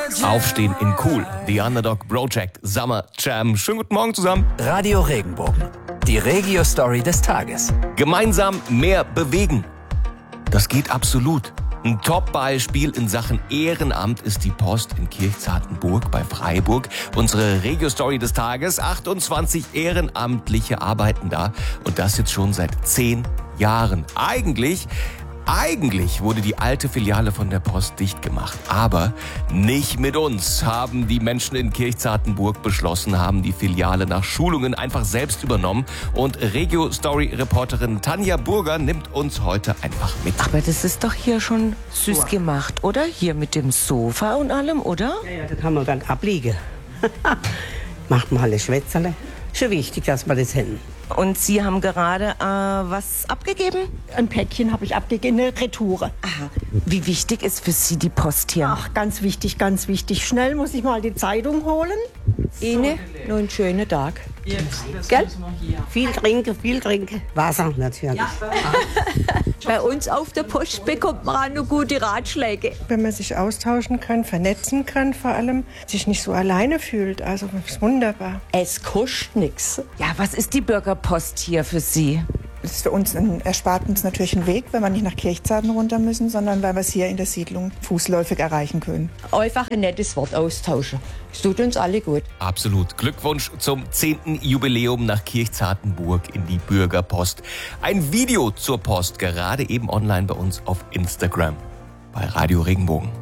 Aufstehen in Cool. The Underdog Project Summer Jam. Schönen guten Morgen zusammen. Radio Regenbogen. Die Regio-Story des Tages. Gemeinsam mehr bewegen. Das geht absolut. Ein Top-Beispiel in Sachen Ehrenamt ist die Post in Kirchzartenburg bei Freiburg. Unsere Regio-Story des Tages. 28 Ehrenamtliche arbeiten da. Und das jetzt schon seit 10 Jahren. Eigentlich wurde die alte Filiale von der Post dicht gemacht. Aber nicht mit uns, haben die Menschen in Kirchzartenburg beschlossen, haben die Filiale nach Schulungen einfach selbst übernommen. Und Regio-Story-Reporterin Tanja Burger nimmt uns heute einfach mit. Aber das ist doch hier schon süß gemacht, oder? Hier mit dem Sofa und allem, oder? Ja, das kann man dann abliegen. Macht man alle Schwätzerle. Schon wichtig, dass wir das haben. Und Sie haben gerade was abgegeben? Ein Päckchen habe ich abgegeben, eine Retoure. Aha. Wie wichtig ist für Sie die Post hier? Ach, ganz wichtig, ganz wichtig. Schnell muss ich mal die Zeitung holen. Ihnen noch einen schönen Tag. Gell? Viel trinken. Wasser natürlich. Bei uns auf der Post bekommt man auch noch gute Ratschläge. Wenn man sich austauschen kann, vernetzen kann vor allem, sich nicht so alleine fühlt. Also das ist wunderbar. Es kostet nichts. Ja, was ist die Bürgerpost hier für Sie? Es ist für uns erspart uns natürlich einen Weg, wenn wir nicht nach Kirchzarten runter müssen, sondern weil wir es hier in der Siedlung fußläufig erreichen können. Einfach ein nettes Wort austauschen. Es tut uns alle gut. Absolut. Glückwunsch zum 10. Jubiläum nach Kirchzartenburg in die Bürgerpost. Ein Video zur Post, gerade eben online bei uns auf Instagram bei Radio Regenbogen.